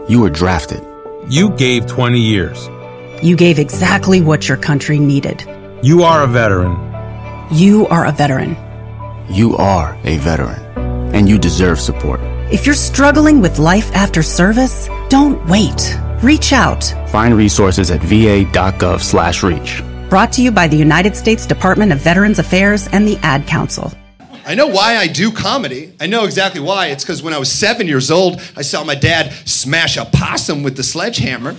You were drafted. You gave 20 years. You gave exactly what your country needed. You are a veteran. You are a veteran. You are a veteran, and you deserve support. If you're struggling with life after service, don't wait. Reach out. Find resources at va.gov/reach. Brought to you by the United States Department of Veterans Affairs and the Ad Council. I know why I do comedy. I know exactly why. It's because when I was 7 years old, I saw my dad smash a possum with the sledgehammer.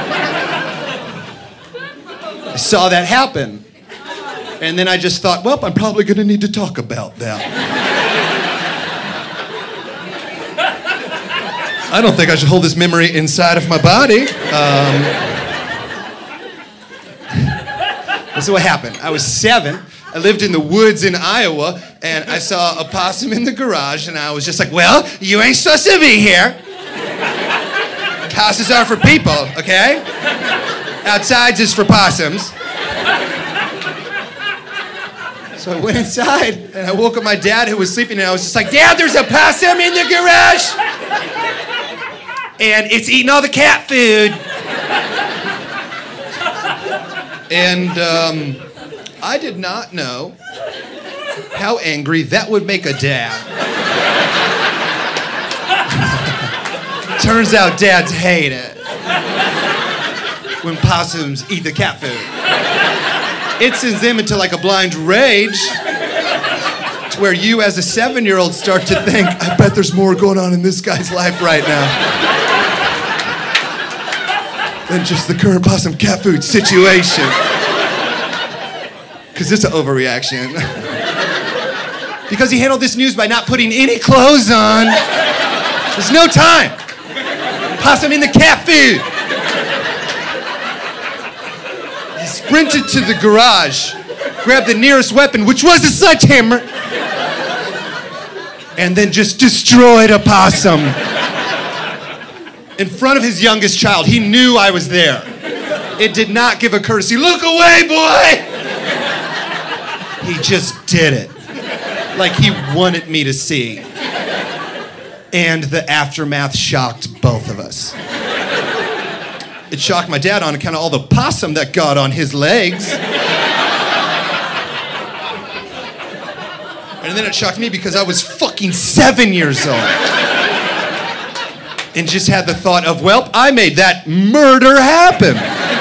I saw that happen. And then I just thought, well, I'm probably going to need to talk about that. I don't think I should hold this memory inside of my body. This is what happened. I was 7. I lived in the woods in Iowa, and I saw a possum in the garage, and I was just like, well, you ain't supposed to be here. Houses are for people, okay? Outside's is for possums. So I went inside, and I woke up my dad, who was sleeping, and I was just like, Dad, there's a possum in the garage! And it's eating all the cat food. And I did not know how angry that would make a dad. Turns out dads hate it when possums eat the cat food. It sends them into like a blind rage to where you as a 7-year-old start to think, I bet there's more going on in this guy's life right now than just the current possum cat food situation. Because it's an overreaction. Because he handled this news by not putting any clothes on. There's no time. Possum in the cat food. He sprinted to the garage, grabbed the nearest weapon, which was a sledgehammer, and then just destroyed a possum. In front of his youngest child. He knew I was there. It did not give a courtesy, look away, boy! He just did it. Like he wanted me to see. And the aftermath shocked both of us. It shocked my dad on account of all the possum that got on his legs. And then it shocked me because I was fucking 7 years old. And just had the thought of, well, I made that murder happen.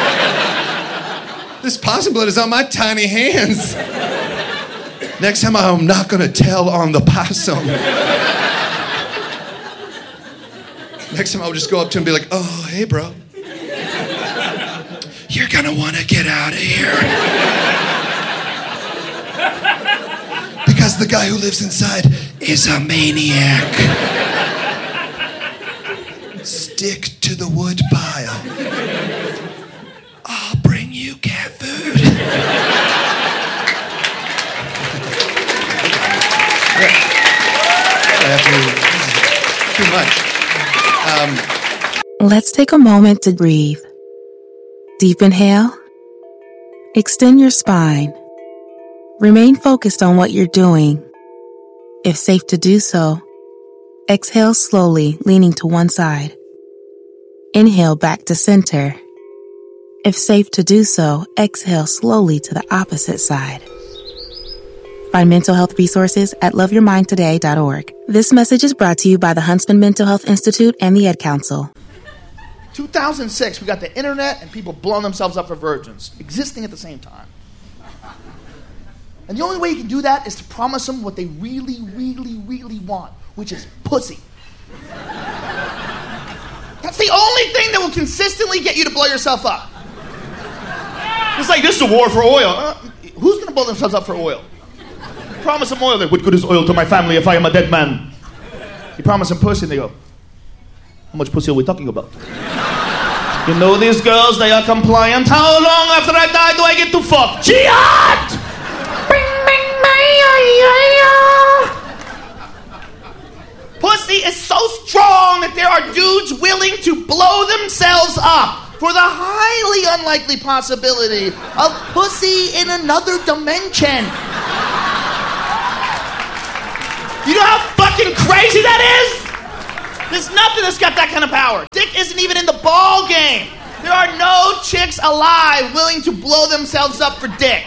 This possum blood is on my tiny hands. Next time I'm not gonna tell on the possum. Next time I'll just go up to him and be like, oh, hey, bro. You're gonna wanna get out of here. Because the guy who lives inside is a maniac. Stick to the wood pile. I'll bring you cat food. Too much. Let's take a moment to breathe. Deep inhale. Extend your spine. Remain focused on what you're doing. If safe to do so, exhale slowly, leaning to one side. Inhale back to center. If safe to do so, exhale slowly to the opposite side. Find mental health resources at loveyourmindtoday.org. This message is brought to you by the Huntsman Mental Health Institute and the Ad Council. 2006, we got the internet and people blowing themselves up for virgins, existing at the same time. And the only way you can do that is to promise them what they really, really, really want, which is pussy. That's the only thing that will consistently get you to blow yourself up. It's like, this is a war for oil. Who's going to blow themselves up for oil? Promise them oil. Like, what good is oil to my family if I am a dead man? You promise them pussy, and they go, how much pussy are we talking about? You know these girls, they are compliant. How long after I die do I get to fuck? Jihad! Pussy is so strong that there are dudes willing to blow themselves up for the highly unlikely possibility of pussy in another dimension. You know how fucking crazy that is? There's nothing that's got that kind of power. Dick isn't even in the ball game. There are no chicks alive willing to blow themselves up for dick.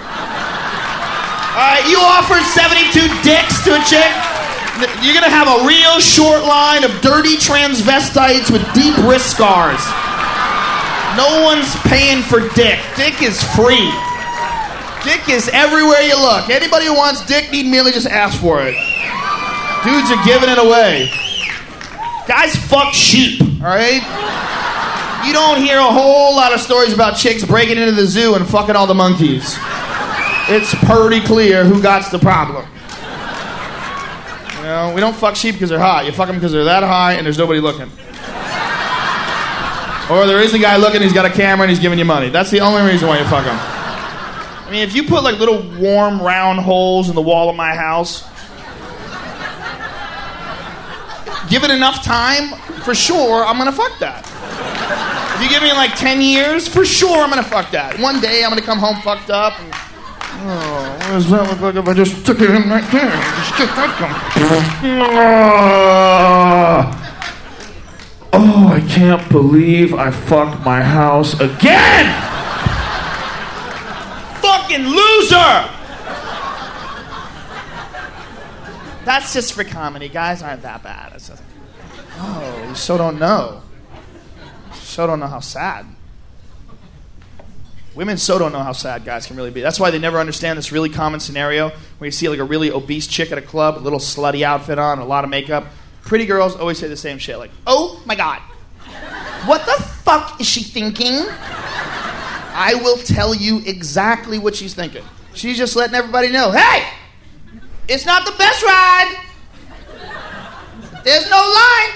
All right, you offered 72 dicks to a chick. You're gonna have a real short line of dirty transvestites with deep wrist scars. No one's paying for dick. Dick is free. Dick is everywhere you look. Anybody who wants dick need merely just ask for it. Dudes are giving it away. Guys fuck sheep, all right? You don't hear a whole lot of stories about chicks breaking into the zoo and fucking all the monkeys. It's pretty clear who got the problem. You know, we don't fuck sheep because they're hot. You fuck them because they're that high and there's nobody looking. Or there is a guy looking, he's got a camera and he's giving you money. That's the only reason why you fuck them. I mean, if you put like little warm round holes in the wall of my house, give it enough time, for sure, I'm gonna fuck that. If you give me like 10 years, for sure I'm gonna fuck that. One day I'm gonna come home fucked up and, what does that look like if I just stick it in right there? Just stick that Oh, I can't believe I fucked my house again! Fucking loser! That's just for comedy. Guys aren't that bad. It's just, you so don't know. So don't know how sad. Women so don't know how sad guys can really be. That's why they never understand this really common scenario where you see like a really obese chick at a club, a little slutty outfit on, a lot of makeup. Pretty girls always say the same shit, like, oh my God, what the fuck is she thinking? I will tell you exactly what she's thinking. She's just letting everybody know, hey, it's not the best ride. There's no line.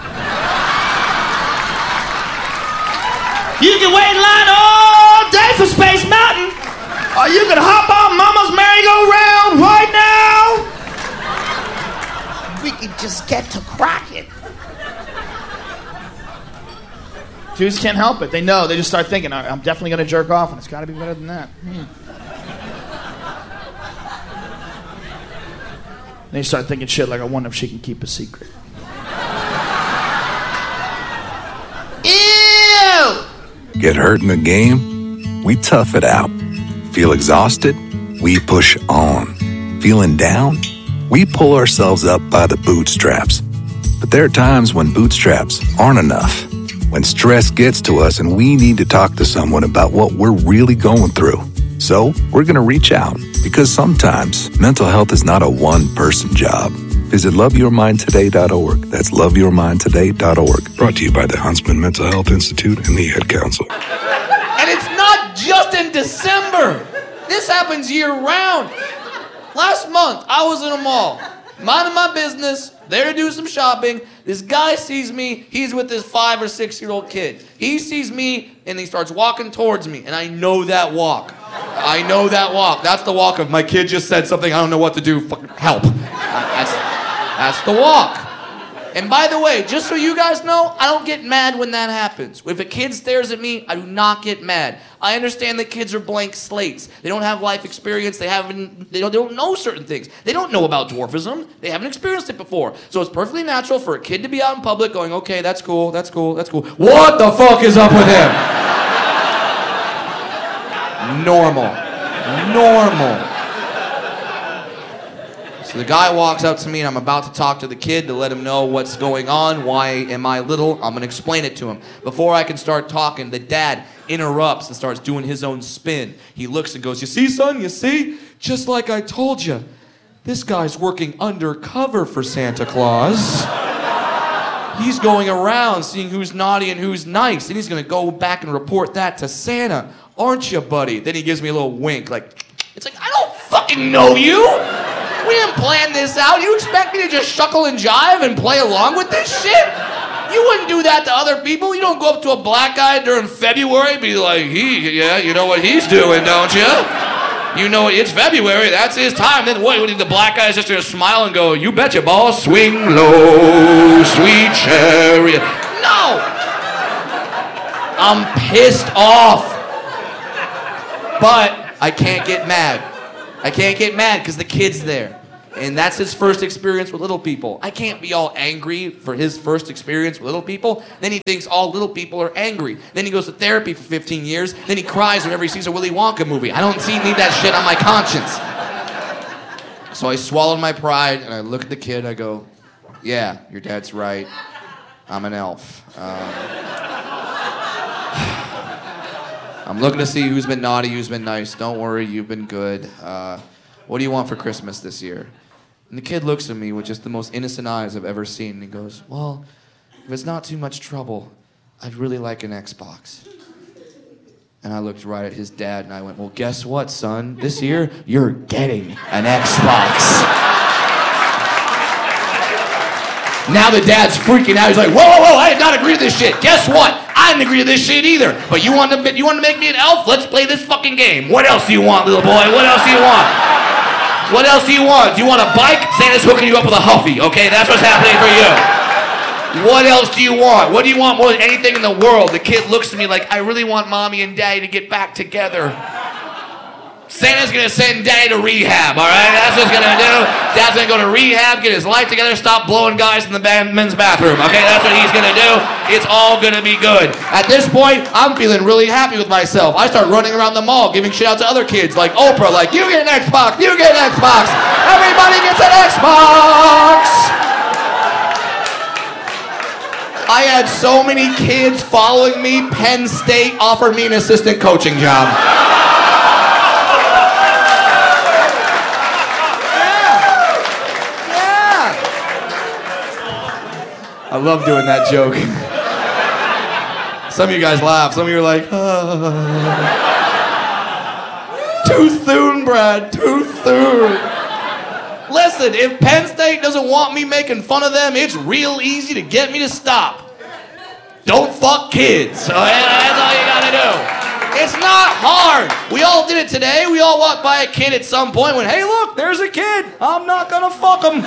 You can wait in line all day for Space Mountain, or you can hop on Mama's merry-go-round right now. We could just get to cracking. Dudes can't help it. They know. They just start thinking, I'm definitely going to jerk off, and it's got to be better than that. They start thinking shit like, I wonder if she can keep a secret. Ew! Get hurt in the game? We tough it out. Feel exhausted? We push on. Feeling down? We pull ourselves up by the bootstraps. But there are times when bootstraps aren't enough. When stress gets to us and we need to talk to someone about what we're really going through. So we're going to reach out, because sometimes mental health is not a one-person job. Visit loveyourmindtoday.org. That's loveyourmindtoday.org. Brought to you by the Huntsman Mental Health Institute and the Ad Council. And it's not just in December. This happens year-round. Last month, I was in a mall, minding my business, there to do some shopping. This guy sees me. He's with his 5 or 6-year-old kid. He sees me, and he starts walking towards me, and I know that walk. I know that walk. That's the walk of my kid just said something, I don't know what to do, fucking help. That's the walk. And by the way, just so you guys know, I don't get mad when that happens. If a kid stares at me, I do not get mad. I understand that kids are blank slates. They don't have life experience. They don't know certain things. They don't know about dwarfism. They haven't experienced it before. So it's perfectly natural for a kid to be out in public going, okay, that's cool, that's cool, that's cool. What the fuck is up with him? Normal. So the guy walks up to me and I'm about to talk to the kid to let him know what's going on. Why am I little? I'm going to explain it to him. Before I can start talking, the dad interrupts and starts doing his own spin. He looks and goes, you see, son, you see? Just like I told you. This guy's working undercover for Santa Claus. He's going around seeing who's naughty and who's nice. And he's going to go back and report that to Santa. Aren't you, buddy? Then he gives me a little wink like, it's like, I don't fucking know you. We didn't plan this out. You expect me to just shuckle and jive and play along with this shit? You wouldn't do that to other people. You don't go up to a black guy during February and be like, yeah, you know what he's doing, don't you? You know, it's February, that's his time. Then what, the black guy's just gonna smile and go, you betcha, boss, swing low, sweet chariot. No! I'm pissed off. But I can't get mad. I can't get mad because the kid's there. And that's his first experience with little people. I can't be all angry for his first experience with little people. Then he thinks all little people are angry. Then he goes to therapy for 15 years. Then he cries whenever he sees a Willy Wonka movie. I don't need that shit on my conscience. So I swallowed my pride and I look at the kid and I go, yeah, your dad's right. I'm an elf. I'm looking to see who's been naughty, who's been nice. Don't worry, you've been good. What do you want for Christmas this year? And the kid looks at me with just the most innocent eyes I've ever seen, and he goes, well, if it's not too much trouble, I'd really like an Xbox. And I looked right at his dad, and I went, well, guess what, son? This year, you're getting an Xbox. Now the dad's freaking out. He's like, whoa, I did not agree to this shit. Guess what? I didn't agree to this shit either. But you want to make me an elf? Let's play this fucking game. What else do you want, little boy? What else do you want? What else do you want? Do you want a bike? Santa's hooking you up with a Huffy, okay? That's what's happening for you. What else do you want? What do you want more than anything in the world? The kid looks at me like, I really want mommy and daddy to get back together. Santa's gonna send daddy to rehab, all right? That's what he's gonna do. Dad's gonna go to rehab, get his life together, stop blowing guys in the men's bathroom, okay? That's what he's gonna do. It's all gonna be good. At this point, I'm feeling really happy with myself. I start running around the mall, giving shit out to other kids, like Oprah, like, you get an Xbox, you get an Xbox. Everybody gets an Xbox. I had so many kids following me. Penn State offered me an assistant coaching job. I love doing that joke. Some of you guys laugh. Some of you are like, too soon, Brad, too soon. Listen, if Penn State doesn't want me making fun of them, it's real easy to get me to stop. Don't fuck kids. That's all you gotta do. It's not hard. We all did it today. We all walked by a kid at some point and went, hey, look, there's a kid. I'm not gonna fuck him.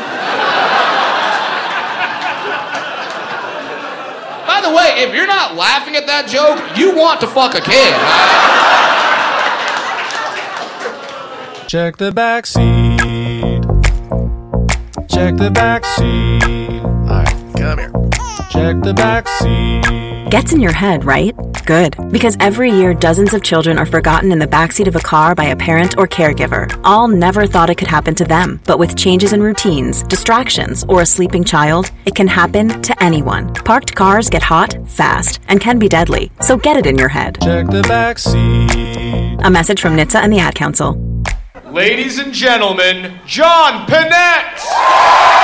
By the way, if you're not laughing at that joke, you want to fuck a kid. Right? Check the back seat. Check the back seat. All right, come here. Check the back seat. Gets in your head, right? Good. Because every year, dozens of children are forgotten in the backseat of a car by a parent or caregiver. All never thought it could happen to them. But with changes in routines, distractions, or a sleeping child, it can happen to anyone. Parked cars get hot, fast, and can be deadly. So get it in your head. Check the back seat. A message from NHTSA and the Ad Council. Ladies and gentlemen, John Panette!